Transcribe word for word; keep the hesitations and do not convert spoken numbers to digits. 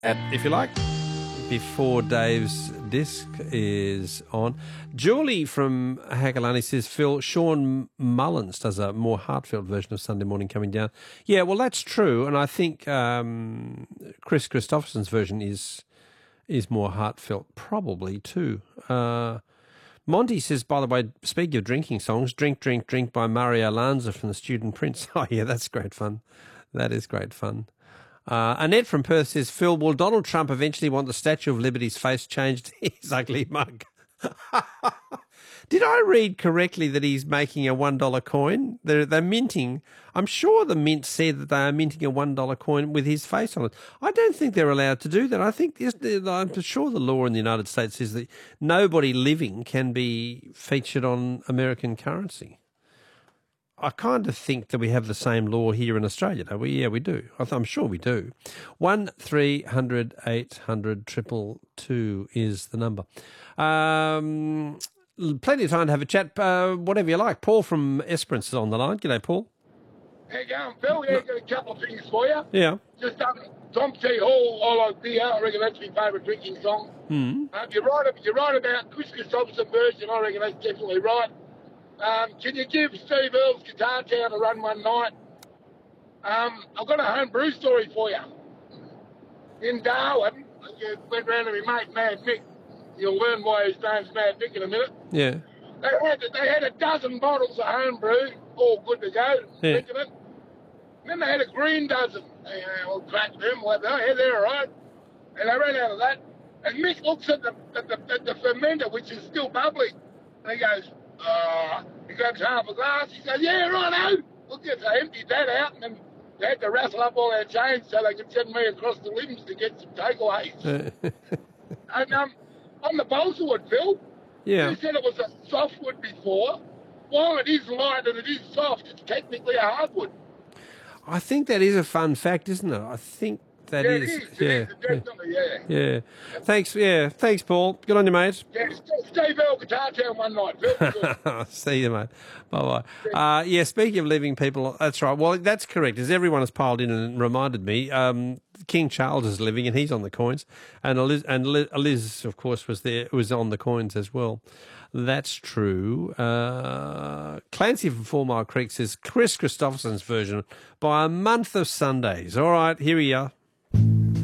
At, if you like, before Dave's disc is on. Julie from Hagalani says, Phil, Sean Mullins does a more heartfelt version of Sunday Morning Coming Down. Yeah, well, that's true, and I think um, Chris Christopherson's version is is more heartfelt probably too. Uh, Monty says, by the way, speaking of drinking songs, Drink, Drink, Drink by Mario Lanza from the Student Prince. Oh, yeah, that's great fun. That is great fun. Uh, Annette from Perth says, Phil, will Donald Trump eventually want the Statue of Liberty's face changed to his ugly mug? Did I read correctly that he's making a one dollar coin? They're, they're minting. I'm sure the mint said that they are minting a one dollar coin with his face on it. I don't think they're allowed to do that. I think, I'm sure the law in the United States is that nobody living can be featured on American currency. I kind of think that we have the same law here in Australia, don't we? Yeah, we do. I'm sure we do. One three hundred eight hundred triple two is the number. Um, plenty of time to have a chat, uh, whatever you like. Paul from Esperance is on the line. G'day, Paul. How you going, Phil? Yeah, got a couple of things for you. Yeah. Just um, Tom T. Hall, I Like Beer. I reckon that's my favourite drinking song. Mm. Um, you're right. You're right about Chris Christopherson version. I reckon that's definitely right. Um, can you give Steve Earle's Guitar Town a run one night? Um, I've got a home brew story for you. In Darwin, you went round to my mate Mad Mick. You'll learn why his name's Mad Mick in a minute. Yeah. They had they had a dozen bottles of home brew, all good to go. Yeah. Drinking it. Then they had a green dozen. They, uh, we'll crack them. Well, yeah, they're all right. And they ran out of that. And Mick looks at the at the, at the fermenter, which is still bubbly, and he goes, Uh, he grabs half a glass. He says, yeah, righto. Look, at I emptied that out, and then they had to wrestle up all our change so they could send me across the limbs to get some takeaways. And um, on the balsa wood, Phil, yeah. you said it was a softwood before. While it is light and it is soft, it's technically a hardwood. I think that is a fun fact, isn't it? I think that yeah, is. It is. Yeah, it is, definitely, yeah. Yeah. yeah. Thanks, yeah. Thanks, Paul. Good on you, mate. Yeah, Steve Earle Guitar Town one night, Phil. See you, mate. Bye-bye. Uh, yeah, speaking of leaving people, that's right. Well, that's correct. As everyone has piled in and reminded me, um, King Charles is living and he's on the coins. And Liz, and Liz, of course, was there, was on the coins as well. That's true. Uh, Clancy from Four Mile Creek says Chris Christopherson's version by a month of Sundays. All right, here we are.